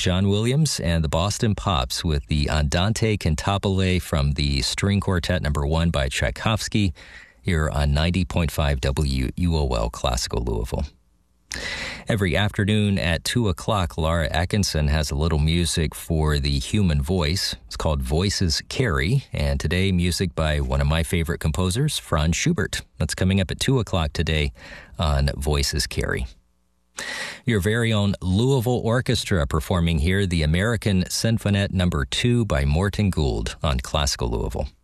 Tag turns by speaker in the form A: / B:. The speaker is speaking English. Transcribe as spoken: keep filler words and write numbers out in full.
A: John Williams and the Boston Pops with the Andante Cantabile from the String Quartet number one by Tchaikovsky here on ninety point five W U O L Classical Louisville. Every afternoon at two o'clock, Laura Atkinson has a little music for the human voice. It's called Voices Carry, and today music by one of my favorite composers, Franz Schubert. That's coming up at two o'clock today on Voices Carry. Your very own Louisville Orchestra performing here the American Sinfonette number two by Morton Gould on Classical Louisville.